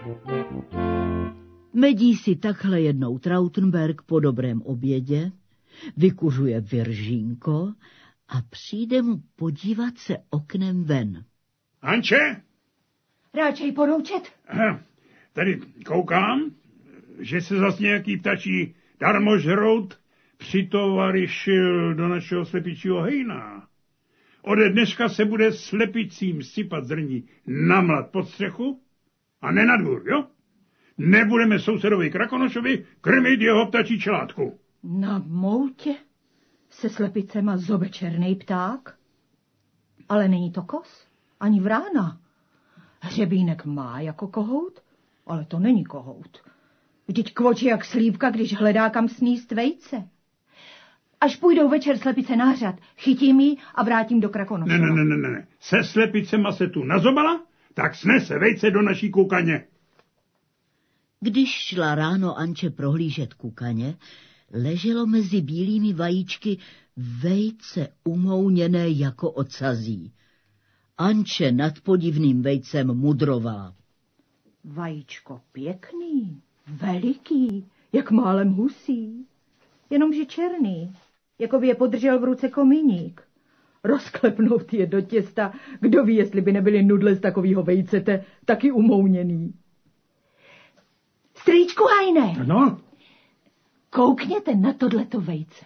Medí si takhle jednou Trautenberg po dobrém obědě, vykuřuje viržínko a přijde mu podívat se oknem ven. Anče? Ráčej poroučet? Tady koukám, že se zas nějaký ptačí darmožrout přitovaryšil do našeho slepičího hejna. Ode dneška se bude slepicím sypat zrní na mlad pod střechu a ne na dvůr, jo? Nebudeme sousedovi Krakonošovi krmit jeho ptačí čelátku. Na moutě se slepicema zobe černej pták? Ale není to kos, ani vrána. Hřebínek má jako kohout, ale to není kohout. Vždyť kvočí jak slípka, když hledá kam sníst vejce. Až půjdou večer slepice na hřad, chytím ji a vrátím do Krakonošova. Ne. Se slepicema se tu nazobala, tak snese vejce do naší kukaně. Když šla ráno Anče prohlížet kukaně, leželo mezi bílými vajíčky vejce umouněné jako ocazí. Anče nad podivným vejcem mudrovala. Vajíčko pěkný, veliký, jak málem husí, jenomže černý, jako by je podržel v ruce komíník. Rozklepnout je do těsta, kdo ví, jestli by nebyly nudle z takového vejcete taky umouněný. Strýčku Hajne! No? Koukněte na tohleto vejce.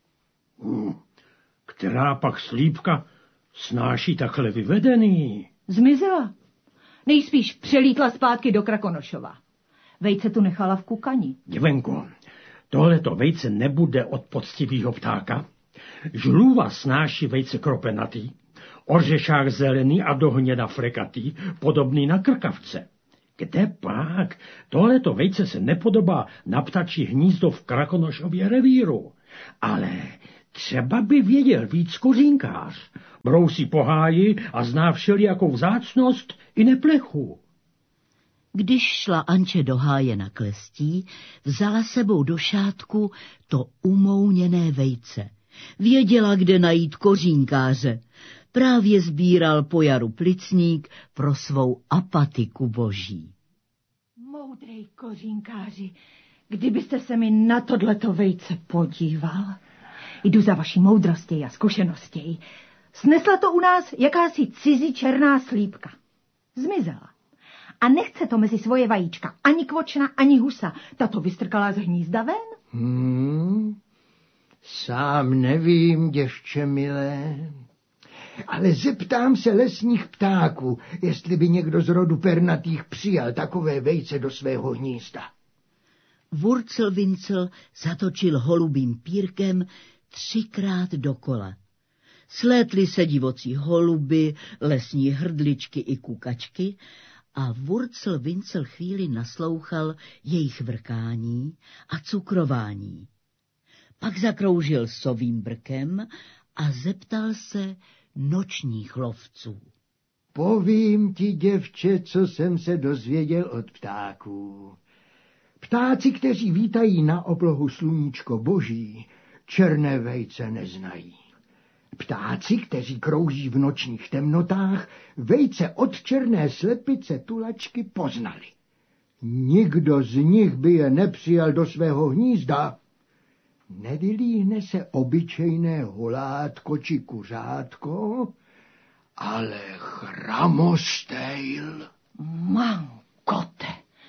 Která pak slípka snáší takhle vyvedený? Zmizela. Nejspíš přelítla zpátky do Krakonošova. Vejce tu nechala v kukani. Divenko, tohleto vejce nebude od poctivýho ptáka. Žluva snáší vejce kropenatý, ořešák zelený a do hněda frekatý, podobný na krkavce. Kde pak? Tohleto vejce se nepodobá na ptačí hnízdo v Krakonošově revíru. Ale třeba by věděl víc kořínkář. Brousí po háji a zná všelijakou vzácnost i neplechu. Když šla Anče do háje na klestí, vzala sebou do šátku to umouněné vejce. Věděla, kde najít kořínkáře. Právě sbíral po jaru plicník pro svou apatiku boží. Moudrej kořínkáři, kdybyste se mi na tohleto vejce podíval. Jdu za vaší moudrostí a zkušeností. Snesla to u nás jakási cizí černá slípka. Zmizela. A nechce to mezi svoje vajíčka ani kvočna, ani husa. Tato vystrkala z hnízda ven. Sám nevím, děvče milé, ale zeptám se lesních ptáků, jestli by někdo z rodu pernatých přijal takové vejce do svého hnízda. Wurzelwinzel zatočil holubým pírkem 3krát dokola. Slétly se divocí holuby, lesní hrdličky i kukačky a Wurzelwinzel chvíli naslouchal jejich vrkání a cukrování. Pak zakroužil sovým brkem a zeptal se nočních lovců. Povím ti, děvče, co jsem se dozvěděl od ptáků. Ptáci, kteří vítají na oblohu sluníčko boží, černé vejce neznají. Ptáci, kteří krouží v nočních temnotách, vejce od černé slepice tulačky poznali. Nikdo z nich by je nepřijal do svého hnízda. Nevylíhne se obyčejné holátko či kuřátko, ale chramostejl. Mankote.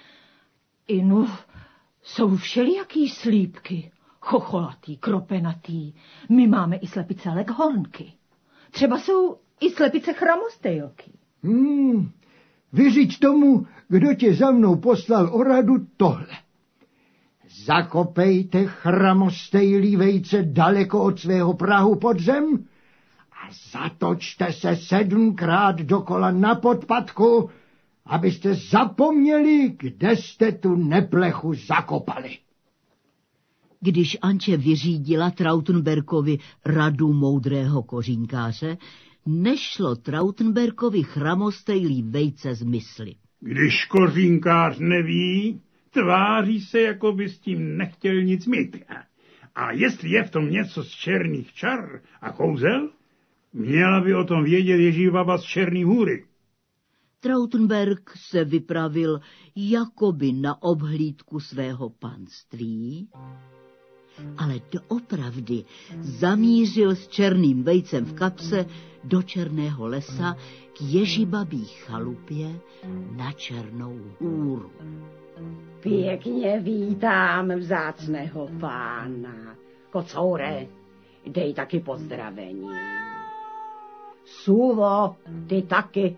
Inu, jsou všelijaký slípky, chocholatý, kropenatý. My máme i slepice leghornky. Třeba jsou i slepice chramostejlky. Vyřiď tomu, kdo tě za mnou poslal o radu tohle. Zakopejte chramostejlí vejce daleko od svého prahu pod zem a zatočte se 7krát dokola na podpatku, abyste zapomněli, kde jste tu neplechu zakopali. Když Anče vyřídila Trautenbergovi radu moudrého kořínkáře, nešlo Trautenbergovi chramostejlí vejce z mysli. Když kořínkář neví, tváří se, jako by s tím nechtěl nic mít. A jestli je v tom něco z černých čar a kouzel, měla by o tom vědět Ježíš baba z Černý Hůry. Trautenberg se vypravil jakoby na obhlídku svého panství, ale doopravdy zamířil s černým vejcem v kapse do Černého lesa k Ježibabí chalupě na Černou hůru. Pěkně vítám vzácného pána. Kocoure, dej taky pozdravení. Suvo, ty taky.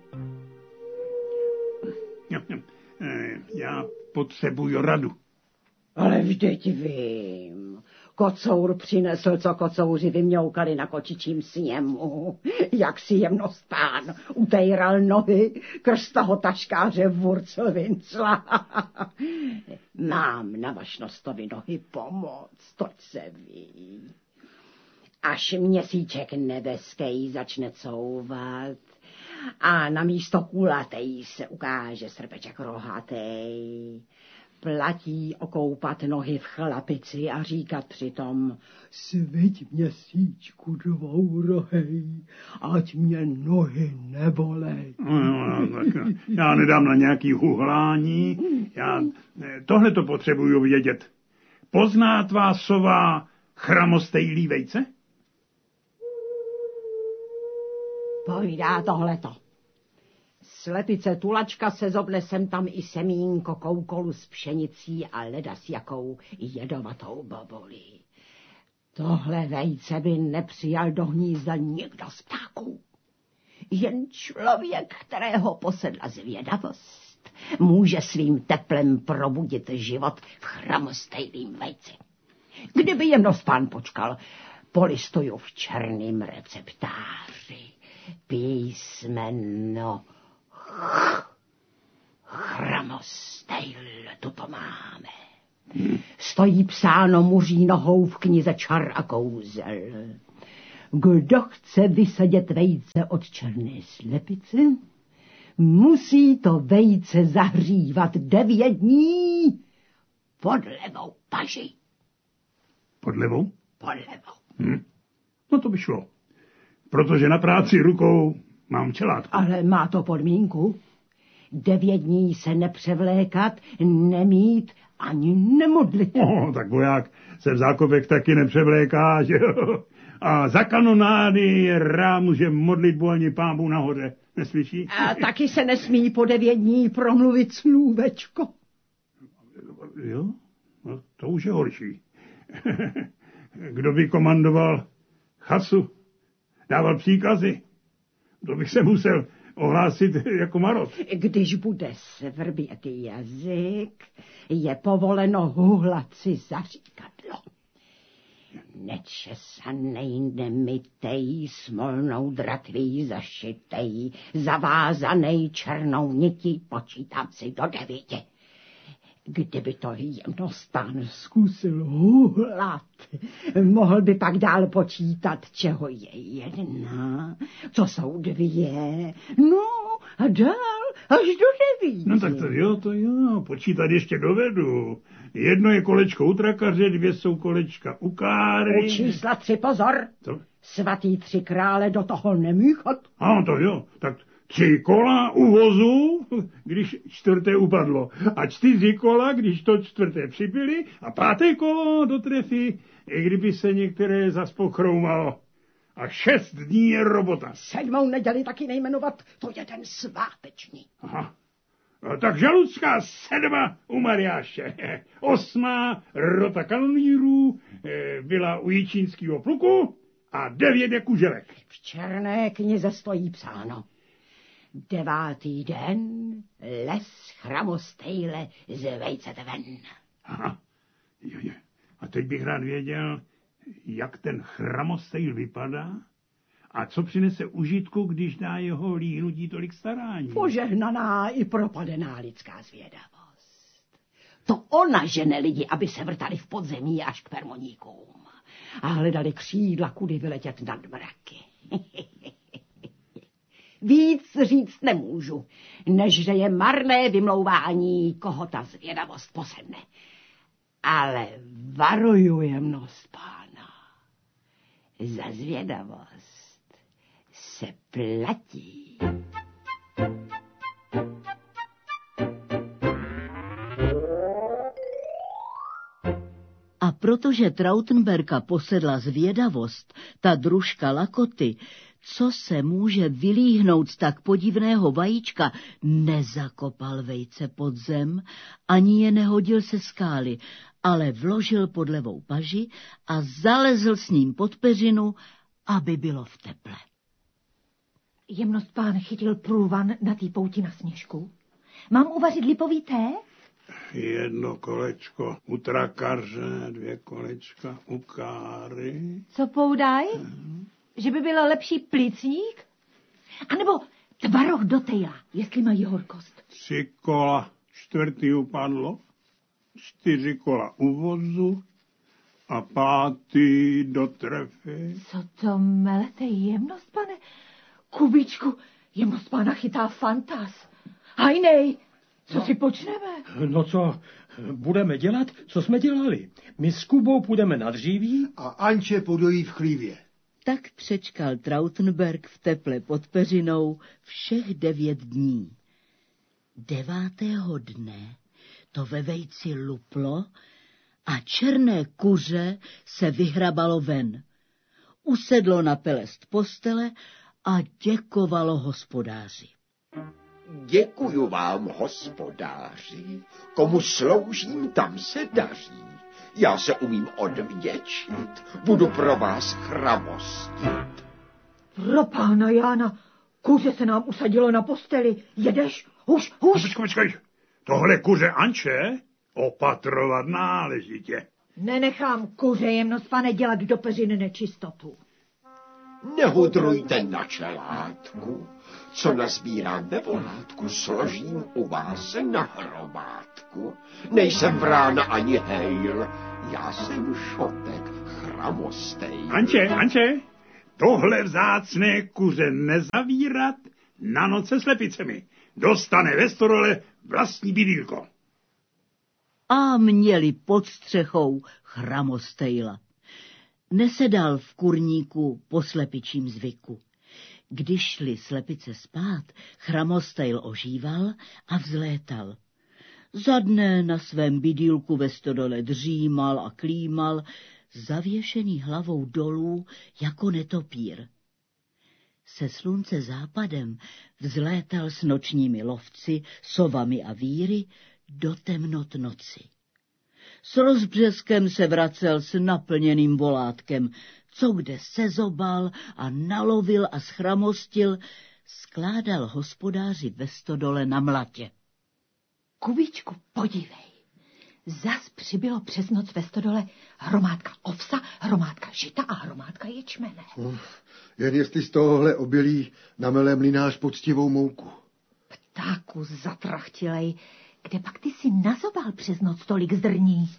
Já potřebuju radu. Ale vždyť vím. Kocour přinesl, co kocouři vymňoukali na kočičím sněmu. Jak si jemnost pán utejral nohy krstaho taškáře Wurzelwincla. Mám na vašnostovi nohy pomoct, toť se ví. Až měsíček nebeský začne couvat a na místo kulatej se ukáže srpeček rohatej. Platí okoupat nohy v chlapici a říkat přitom: sviť měsíčku dvourohej, ať mě nohy nebolej. Tak já nedám na nějaký huhlání, já tohle to potřebuju vědět. Pozná tvá sova chramostejlý vejce? Povídá tohleto. Slepice tulačka se zobne sem tam i semínko koukolu s pšenicí a ledas jakou jedovatou bobulí. Tohle vejce by nepřijal do hnízda nikdo z ptáků. Jen člověk, kterého posedla zvědavost, může svým teplem probudit život v chramostejlým vejci. Kdyby jemnost pán počkal, polistuju v černým receptáři písmeno chramostejl, tu to máme. Stojí psáno muří nohou v knize Čar a kouzel. Kdo chce vysedět vejce od černé slepice, musí to vejce zahřívat 9 dní pod levou paži. Pod levou? Pod levou. No to by šlo, protože na práci rukou mám čelátku. Ale má to podmínku. 9 dní se nepřevlékat, nemít ani nemodlit. Tak voják se v zákopech taky nepřevléká, že jo? A za kanonády může modlit ani pámbu nahoře. Neslyší? A taky se nesmí po 9 dní promluvit slůvečko. Jo? No, to už je horší. Kdo by komandoval chasu, dával příkazy, to bych se musel ohlásit jako marot. Když bude svrbět jazyk, je povoleno huhlat si zaříkadlo. Nečesanej, nemytej, smolnou dratví zašitej, zavázanej černou nití, počítám si do 9. Kdyby to jemnostán zkusil huhlat, mohl by pak dál počítat, čeho je 1, co jsou 2, no a dál až do 9. No tak to jo, počítat ještě dovedu. 1 je kolečko u trakaře, 2 jsou kolečka u káry. U čísla 3 pozor. Co? Svatý 3 krále do toho nemíchat. To jo, tak 3 kola u vozu, když 4. upadlo. A 4 kola, když to 4. připili. A 5. kolo do trefy, i kdyby se některé zas pochroumalo. A 6 dní je robota. 7. neděli taky nejmenovat, to je ten sváteční. Aha. No, tak žaludská 7 u Mariáše. 8. rota kanonýrů byla u Jičínského pluku a 9 je kuželek. V černé knize stojí psáno: 9. den les chramostejle z vejcete ven. Aha. Jo. A teď bych rád věděl, jak ten chramostejl vypadá a co přinese užitku, když dá jeho líhnutí tolik starání. Požehnaná i propadená lidská zvědavost. To ona žene lidi, aby se vrtali v podzemí až k permoníkům a hledali křídla, kudy vyletět nad mraky. Víc říct nemůžu, než že je marné vymlouvání, koho ta zvědavost posedne. Ale varuju jemnost pána. Za zvědavost se platí. protože Trautenberka posedla zvědavost, ta družka Lakoty, co se může vylíhnout z tak podivného vajíčka, nezakopal vejce pod zem, ani je nehodil se skály, ale vložil pod levou paži a zalezl s ním pod peřinu, aby bylo v teple. Jemnost pán chytil průvan na té pouti na Sněžku. Mám uvařit lipový té? 1 kolečko u trakaře, 2 kolečka u Káry. Co poudaj? Že by byl lepší plicník? A nebo tvaroh do tejla, jestli mají horkost. 3 kola, 4. upadlo, 4 kola u vozu a 5. do trefy. Co to melete, jemnost, pane? Kubičku, jemnost pána chytá fantas. Hajnej, co si počneme? No co, budeme dělat, co jsme dělali. My s Kubou půjdeme na dříví. A Anče podojí v chlívě. Tak přečkal Trautenberg v teple pod peřinou všech 9 dní. 9. dne to ve vejci luplo a černé kuře se vyhrabalo ven. Usedlo na pelest postele a děkovalo hospodáři. Děkuju vám, hospodáři, komu sloužím, tam se daří. Já se umím odvděčit, budu pro vás chramostit. Pro pána Jána, kuře se nám usadilo na posteli. Jedeš? Huš. Počkej, tohle kuře Anče opatrovat náležitě. Nenechám kuře, jemnost pane, dělat do peřiny nečistotu. Nehudrujte na čelátku, co nazbírám ve volátku, složím u vás na hromádku. Nejsem vrána ani hejl, já jsem šotek chramostej. Anče, tohle vzácné kuře nezavírat na noc se slepicemi. Dostane ve stodole vlastní bydýlko. A měli pod střechou chramostejla. Nesedal v kurníku po slepičím zvyku. Když šli slepice spát, chramostejl ožíval a vzlétal. Za dne na svém bydýlku ve stodole dřímal a klímal, zavěšený hlavou dolů jako netopír. Se slunce západem vzlétal s nočními lovci, sovami a víry do temnot noci. S rozbřeskem se vracel s naplněným volátkem, co kde sezobal a nalovil a schramostil, skládal hospodáři ve stodole na mlatě. Kubičku, podívej. Zas přibylo přes noc ve stodole hromádka ovsa, hromádka žita a hromádka ječmene. Jen jestli z tohohle obilí namele mlynář poctivou mouku. Ptáku zatrachtilej, kde pak ty si nazobal přes noc tolik zrní?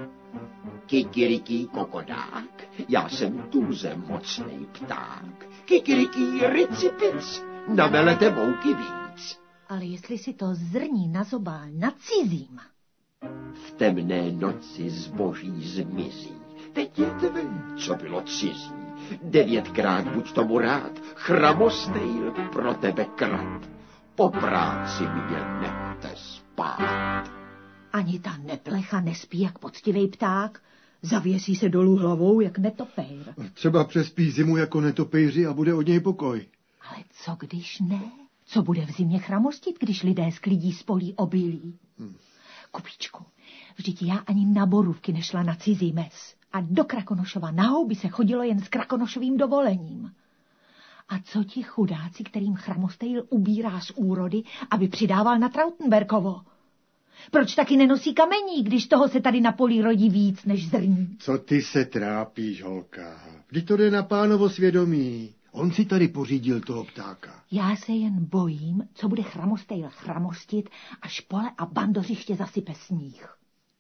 Kikiriký kokodák, já jsem tuze mocnej pták. Kikiriký ricipic, namelete mouky víc. Ale jestli si to zrní nazobal na cizím. V temné noci zboží zmizí. Teď je tvé, co bylo cizí. 9krát buď tomu rád, chramostejl pro tebe krat. Po práci mě nechte spát. Ani ta neplecha nespí jak poctivý pták, zavěsí se dolů hlavou jak netopejr. Třeba přespí zimu jako netopejři a bude od něj pokoj. Ale co když ne? Co bude v zimě chramostit, když lidé sklidí z polí obilí? Kubičku, vždyť já ani na borůvky nešla na cizí mes. A do Krakonošova na houby se chodilo jen s Krakonošovým dovolením. A co ti chudáci, kterým chramostejl ubírá z úrody, aby přidával na Trautenberkovo? Proč taky nenosí kamení, když toho se tady na poli rodí víc než zrní? Co ty se trápíš, holka? Vždyť to jde na pánovo svědomí. On si tady pořídil toho ptáka. Já se jen bojím, co bude chramostejl chramostit, až pole a bandořiště zasype sníh.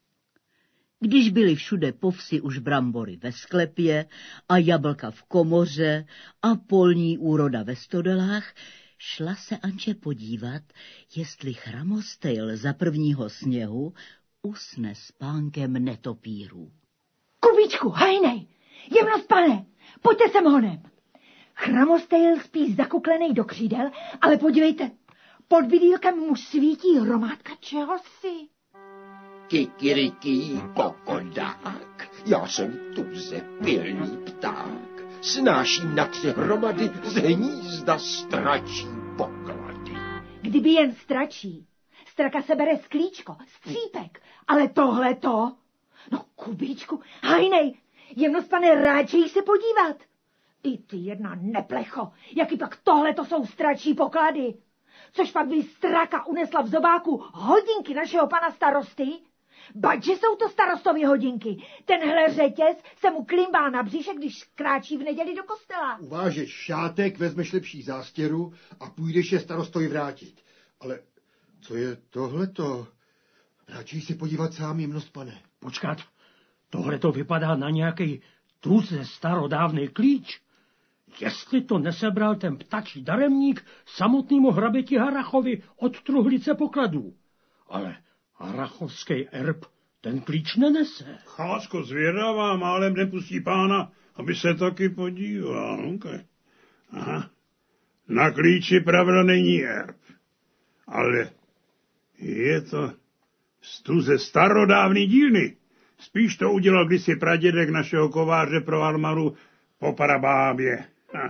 Když byly všude po vsi už brambory ve sklepě a jablka v komoře a polní úroda ve stodolách, šla se Anče podívat, jestli chramostejl za prvního sněhu usne spánkem netopírů. Kubičku, hajnej, jemnost pane, pojďte sem honem. Chramostejl spí zakuklenej do křídel, ale podívejte, pod bydýlkem mu svítí hromádka čehosi. Kikiriký kokodák, Já jsem tuze pilný pták, snáším na 3 hromady z hnízda stračí poklady. Kdyby jen stračí. Straka se bere sklíčko, střípek, ale tohleto... No, Kubíčku, hajnej, jemnost, pane, ráčej se podívat. I ty jedna neplecho, jaký pak tohleto jsou stračí poklady. Což pak by straka unesla v zobáku hodinky našeho pana starosty? Bač, že jsou to starostovy hodinky. Tenhle řetěz se mu klimbá na břiše, když kráčí v neděli do kostela. Uvážeš šátek, vezmeš lepší zástěru a půjdeš je starostovi vrátit. Ale co je tohleto? Radši si podívat sám, jemnost, pane. Počkat, tohleto vypadá na nějaký tuze starodávný klíč. Jestli to nesebral ten ptačí daremník samotnému hraběti Harachovi od truhlice pokladů. Ale harachovský erb ten klíč nenese. Chásko zvědavá, málem nepustí pána, aby se taky podíval. Okay. Aha. Na klíči pravda není erb, ale je to z tuze starodávný dílny. Spíš to udělal kdysi pradědek našeho kováře pro armaru po Parabábě.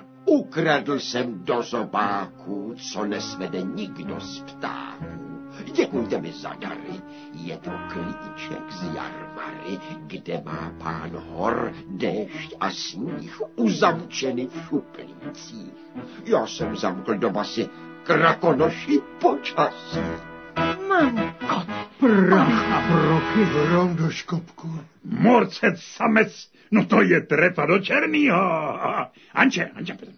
Ukradl jsem do zobáku, co nesvede nikdo z ptáků. Děkujte mi za dary, je to klíček z jarmary, kde má pán hor, déšť a sníh uzamčeny v šuplících. Já jsem zamkl do basy krakonoši počasí. Mamko, Prach a broky hrom do škopku. Morcet samec, no to je trefa do černýho. Anče,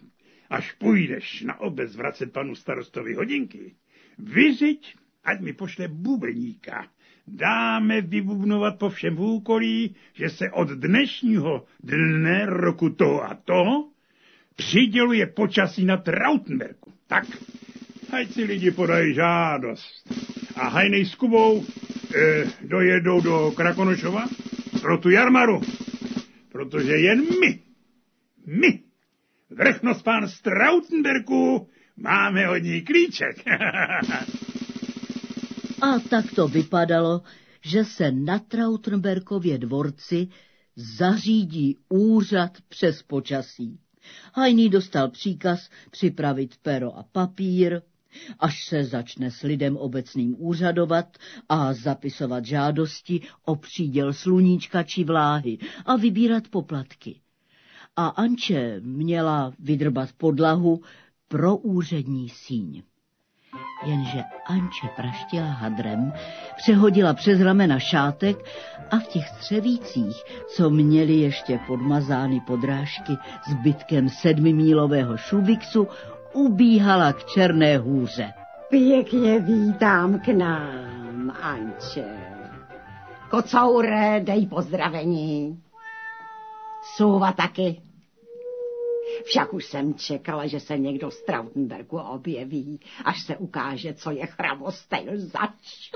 až půjdeš na obec vracet panu starostovi hodinky, vyřiď, ať mi pošle bubeníka. Dáme vybubnovat po všem v úkolí, že se od dnešního dne roku to a to přiděluje počasí na Trautenbergu. Tak, ať si lidi podají žádost. A hajnej s Kubou dojedou do Krakonošova pro tu jarmaru. Protože jen my, vrchnospán z Trautenbergu, máme od ní klíček. A tak to vypadalo, že se na Trautenbergově dvorci zařídí úřad přes počasí. Hajný dostal příkaz připravit pero a papír, až se začne s lidem obecným úřadovat a zapisovat žádosti o příděl sluníčka či vláhy a vybírat poplatky. A Anče měla vydrbat podlahu pro úřední síň. Jenže Anče praštila hadrem, přehodila přes ramena šátek a v těch střevících, co měli ještě podmazány podrážky zbytkem 7mílového šubiksu, ubíhala k Černé hůře. Pěkně vítám k nám, Anče. Kocoure, dej pozdravení. Suva taky. Však už jsem čekala, že se někdo z Trautenbergu objeví, až se ukáže, co je chramostejl zač.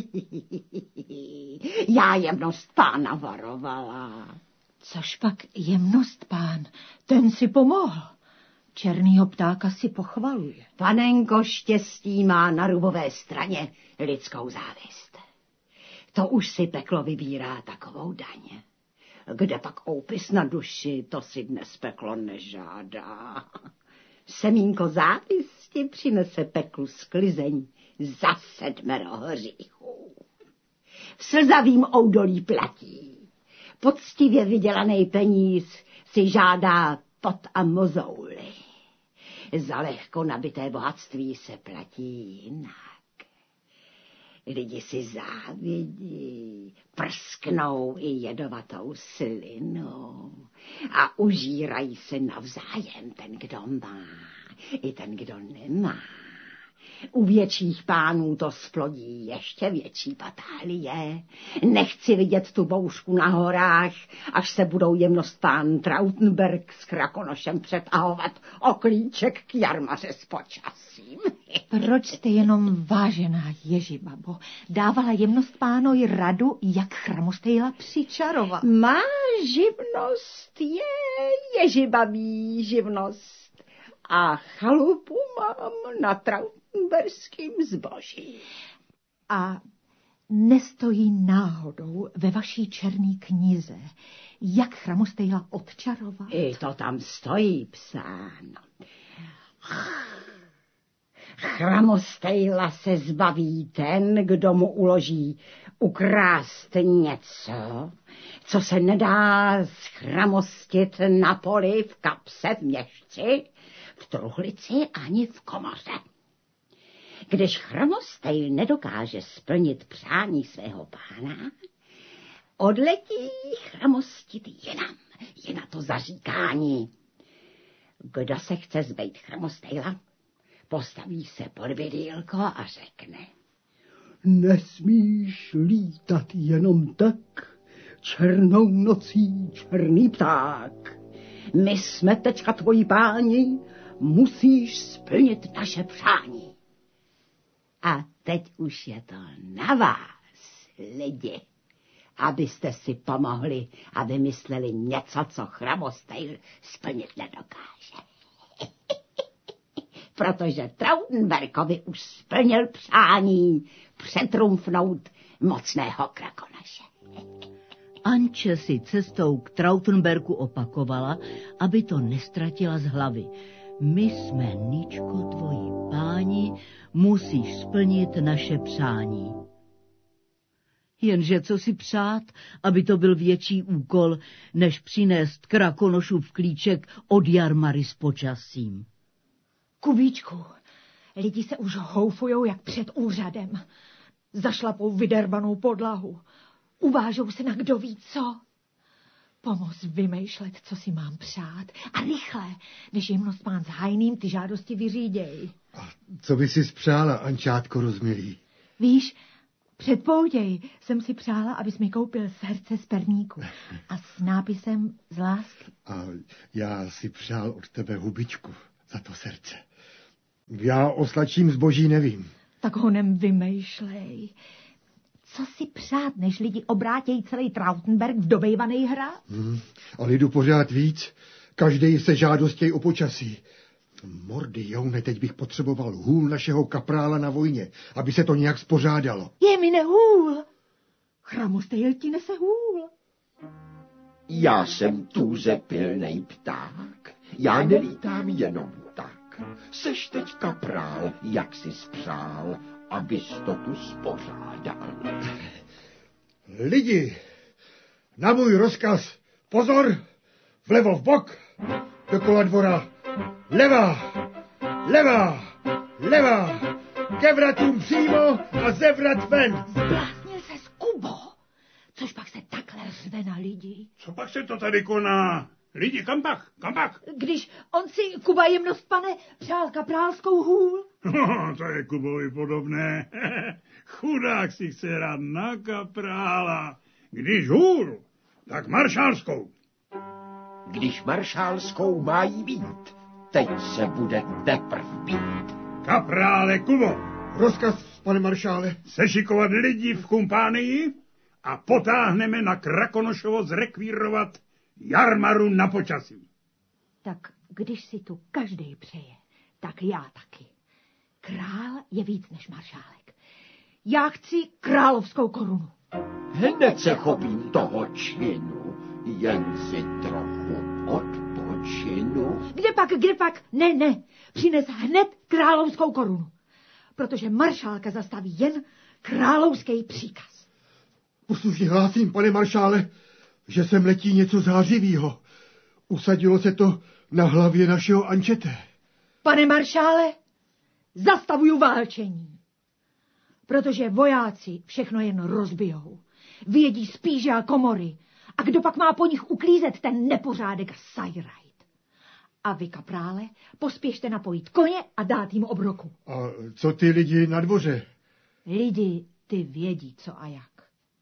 Já jemnost pána varovala. Což pak jemnost pán, ten si pomohl. Černýho ptáka si pochvaluje. Panenko štěstí má na rubové straně lidskou závist. To už si peklo vybírá takovou daň. Kde pak oupis na duši, to si dnes peklo nežádá. Semínko závisti přinese peklu sklizeň za 7 hříchů. V slzavým oudolí platí. Poctivě vydělaný peníz si žádá pot a mozouly. Za lehko nabité bohatství se platí jinak. Lidi si závidí, prsknou i jedovatou slinou a užírají se navzájem ten, kdo má, i ten, kdo nemá. U větších pánů to splodí ještě větší batálie. Nechci vidět tu boušku na horách, až se budou jemnost pán Trautenberg s Krakonošem přetahovat o klíček k jarmaře s počasím. Proč jste jenom, vážená Ježibabo, dávala jemnost pánovi radu, jak chramostejla přičarovat? Má živnost je ježibabí živnost a chalupu mám na Trautenberským zboží. A nestojí náhodou ve vaší černé knize, jak Chramostejla odčarovat? I to tam stojí psáno. Chramostejla se zbaví ten, kdo mu uloží ukrást něco, co se nedá schramostit na poli, v kapse, v měšci, v truhlici ani v komoře. Když Chramostejl nedokáže splnit přání svého pána, odletí chramostit jinam. Je na to zaříkání. Kdo se chce zbejt Chramostejla, postaví se pod vidýlko a řekne: Nesmíš lítat jenom tak, černou nocí černý pták. My jsme teďka tvoji páni, musíš splnit naše přání. A teď už je to na vás, lidi, abyste si pomohli a vymysleli něco, co Chramostejl splnit nedokáže. Protože Trautenbergovi už splnil přání přetrumfnout mocného krakonoše. Anče si cestou k Trautenbergu opakovala, aby to nestratila z hlavy. My jsme, Ničko, tvoji páni, musíš splnit naše přání. Jenže co si přát, aby to byl větší úkol, než přinést Krakonošův klíček od jarmary s počasím. Kubíčku, lidi se už houfujou jak před úřadem. Zašlapou vyderbanou podlahu. Uvážou se na kdo ví co. Pomoz vymýšlet, co si mám přát. A rychle, než jemnostmán s Hajným ty žádosti vyříděj. A co by si spřála, Ančátko rozmilý? Víš, před pouděj jsem si přála, abys mi koupil srdce z perníku a s nápisem z lásky. A já si přál od tebe hubičku za to srdce. Já o sladším zboží nevím. Tak honem vymýšlej. Co si přát, než lidi obrátějí celý Trautenberg v dobejvaný hrad? A lidu pořád víc, každej se žádostěj o počasí. Mordy, Joune, teď bych potřeboval hůl našeho kaprála na vojně, aby se to nějak spořádalo. Je mi nehůl. Chramostejl ti nese hůl. Já jsem tůze pilnej pták, já nelítám jenom tak. Seš teď kaprál, jak si spřál, abys to tu spořádal. Lidi, na můj rozkaz, pozor, vlevo v bok, dokola dvora, levá, levá, levá, ke vratům přímo a ze vrat ven. Zbláznil ses, Kubo, což pak se takhle řve na lidi. Co pak se to tady koná? Lidi, kam pak? Kam pak? Když on si, Kuba jemnost, pane, přál kaprálskou hůl. No, to je Kubovi podobné. Chudák si chce hrát na kaprála. Když hůl, tak maršálskou. Když maršálskou má jí být, teď se bude teprv být. Kaprále Kubo, Rozkaz, pane maršále. sešikovat lidi v kumpánii a potáhneme na Krakonošovo zrekvírovat jarmaru na počasí. Tak když si tu každý přeje, tak já taky. Král je víc než maršálek. Já chci královskou korunu. Hned se chopím toho činu, jen si trochu odpočinu. Kde pak? Ne. Přines hned královskou korunu. Protože maršálka zastaví jen královský příkaz. Poslušně hlásím, pane maršále, že sem letí něco zářivýho. Usadilo se to na hlavě našeho Ančete. Pane maršále, zastavuju válčení. Protože vojáci všechno jen rozbijou. Vyjedí spíže a komory. A kdo pak má po nich uklízet ten nepořádek a sajrajt? A vy, kaprále, pospěšte napojit koně a dát jim obroku. A co ty lidi na dvoře? Lidi, ty vědí, co a jak.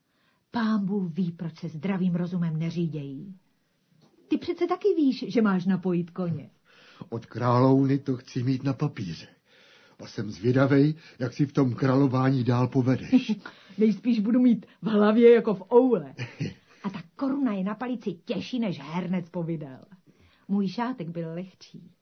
Pán Bůh ví, proč se zdravým rozumem neřídějí. Ty přece taky víš, že máš napojit koně. Od královny to chci mít na papíře. A jsem zvědavej, jak si v tom králování dál povedeš. Nejspíš budu mít v hlavě jako v oule. A ta koruna je na palici těžší než hernec povidel. Můj šátek byl lehčí.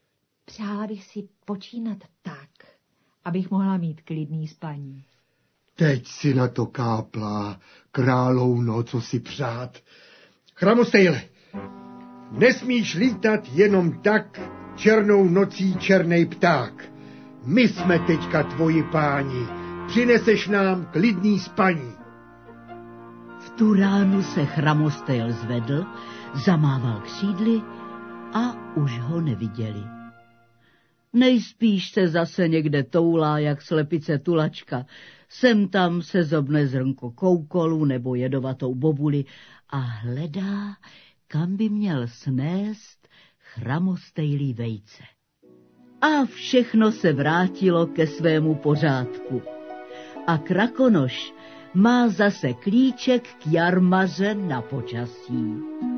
Přála bych si počínat tak, abych mohla mít klidný spaní. Teď si na to káplá královno, co si přát. Chramostejle, nesmíš lítat jenom tak černou nocí černej pták. My jsme teďka tvoji páni, přineseš nám klidný spaní. V tu ránu se Chramostejl zvedl, zamával křídly a už ho neviděli. Nejspíš se zase někde toulá, jak slepice Tulačka. Sem tam se zobne zrnko koukolu nebo jedovatou bobuli a hledá, kam by měl snést Chramostejlí vejce. A všechno se vrátilo ke svému pořádku. A Krakonoš má zase klíček k jarmaře na počasí.